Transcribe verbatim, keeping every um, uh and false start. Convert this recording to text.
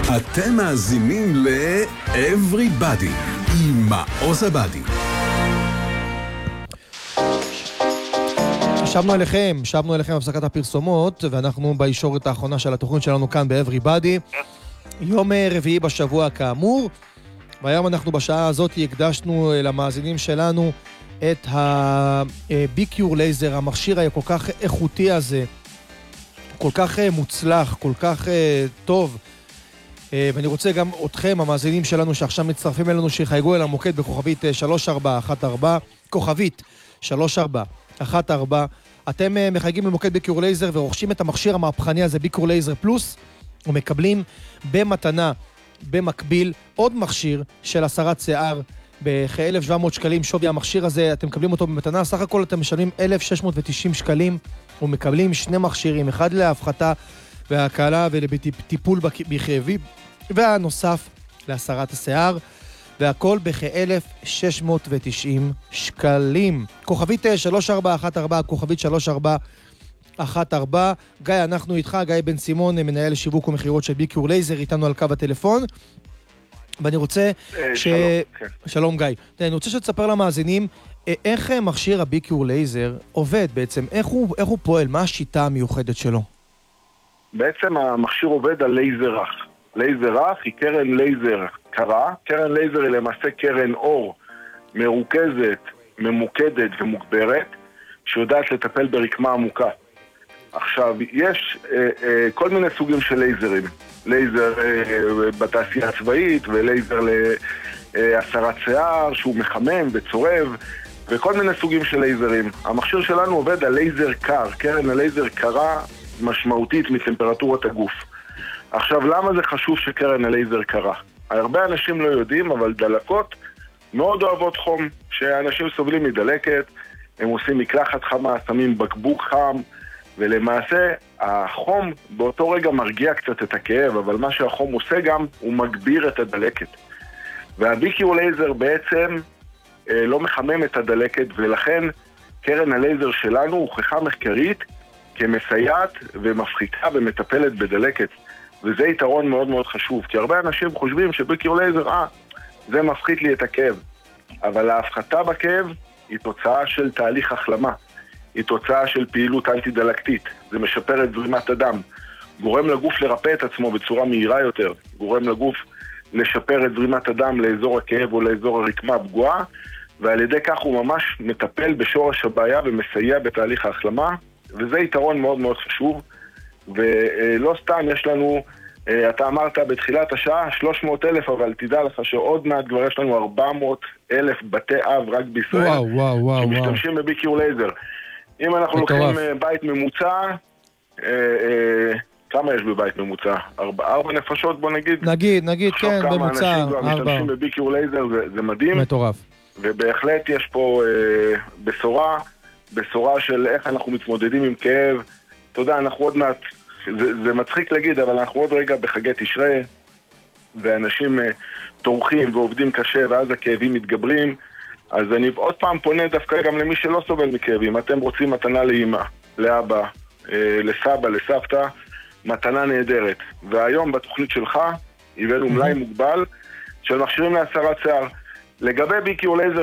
אתם מאזינים ל-Everybody עם מעוז עבדי. שבנו אליכם, שבנו אליכם הפסקת הפרסומות, ואנחנו בישורת האחרונה של התוכנית שלנו כאן ב-Everybody. יום רביעי בשבוע כאמור, והיום אנחנו בשעה הזאת הקדשנו למאזינים שלנו את הביקיור לייזר, המכשיר הכל כך איכותי הזה, כל כך מוצלח, כל כך טוב. ואני רוצה גם אתכם, המאזינים שלנו שעכשיו מצטרפים אלינו, שיחייגו אל המוקד בכוכבית שלוש ארבע אחת ארבע, כוכבית שלוש ארבע אחת ארבע. אתם מחייגים במוקד ביקיור לייזר ורוכשים את המכשיר המהפכני הזה, ביקיור לייזר פלוס, ומקבלים במתנה, במקביל, עוד מכשיר של הסרת שיער בכ-אלף שבע מאות שקלים. שווי המכשיר הזה, אתם מקבלים אותו במתנה, סך הכל אתם משלמים אלף שש מאות ותשעים שקלים, ומקבלים שני מכשירים, אחד להפחתה והקלה ולטיפול בכאבים, והנוסף להסרת השיער, והכל בכ-אלף שש מאות ותשעים שקלים. כוכבית שלוש ארבע אחת ארבע, כוכבית שלוש ארבע אחת ארבע. גיא, אנחנו איתך, גיא בן סימון, מנהל שיווק ומחירות של ביקיור לייזר, איתנו על קו הטלפון. ואני רוצה ש... שלום, כן. שלום גיא. אני רוצה שתספר למאזינים איך מכשיר הביקיור לייזר עובד בעצם, איך הוא, איך הוא פועל, מה השיטה המיוחדת שלו? בעצם המכשיר עובד על לייזר רך. לייזר רך היא קרן לייזר קרה. קרן לייזר היא למעשה קרן אור מרוכזת, ממוקדת ומוגברת, שיודעת לטפל ברקמה עמוקה. עכשיו, יש אה, אה, כל מיני סוגים של לייזרים. לייזר אה, בתעשייה הצבאית, ולייזר להסרת שיער, שהוא מחמם וצורב, וכל מיני סוגים של לייזרים. המכשיר שלנו עובד על לייזר קר, קרן הלייזר קרה משמעותית מטמפרטורת הגוף. עכשיו, למה זה חשוב שקרן הלייזר קרה? הרבה אנשים לא יודעים, אבל דלקות מאוד אוהבות חום. שאנשים סובלים מדלקת, הם עושים מקלחת חמה, שמים בקבוק חם, ולמעשה החום באותו רגע מרגיע קצת את הכאב, אבל מה שהחום עושה גם, הוא מגביר את הדלקת. והביקיור לייזר בעצם אה, לא מחמם את הדלקת, ולכן קרן הלייזר שלנו הוכחה מחקרית כמסייעת ומפחיתה ומטפלת בדלקת. וזה יתרון מאוד מאוד חשוב, כי הרבה אנשים חושבים שביקיור לייזר, אה, זה מפחית לי את הכאב. אבל ההפחתה בכאב היא תוצאה של תהליך החלמה. היא תוצאה של פעילות אנטי-דלקתית. זה משפר את זרימת הדם. גורם לגוף לרפא את עצמו בצורה מהירה יותר. גורם לגוף לשפר את זרימת הדם לאזור הכאב או לאזור הרקמה הפגועה, ועל ידי כך הוא ממש מטפל בשורש הבעיה ומסייע בתהליך ההחלמה, וזה יתרון מאוד מאוד חשוב. ולא סתם יש לנו, אתה אמרת בתחילת השעה שלוש מאות אלף, אבל תדע לך שעוד מעט כבר יש לנו ארבע מאות אלף בתי אב רק בישראל, וואו, וואו, וואו, שמשתמשים וואו. בביקיור לייזר. אם אנחנו מטורף. לוקחים בית ממוצע, אה, אה, כמה יש בבית ממוצע? ארבע, ארבע נפשות בוא נגיד? נגיד, נגיד, כן, במוצע. כמה אנשים כבר ארבע. משתמשים בביקיור לייזר, זה, זה מדהים. מטורף. ובהחלט יש פה אה, בשורה, בשורה של איך אנחנו מתמודדים עם כאב. אתה יודע, אנחנו עוד מעט, זה, זה מצחיק להגיד, אבל אנחנו עוד רגע בחגי תשרי, ואנשים אה, תורכים ועובדים קשה, ואז הכאבים מתגברים. אז אני עוד פעם פונה דווקא גם למי שלא סובל מכאבים. אתם רוצים מתנה לאמא, לאבא, אה, לסבא, לסבתא, מתנה נהדרת. והיום בתוכנית שלך הבאנו מלאי מוגבל של מכשירים להסרת שיער. לגבי ביקיור לייזר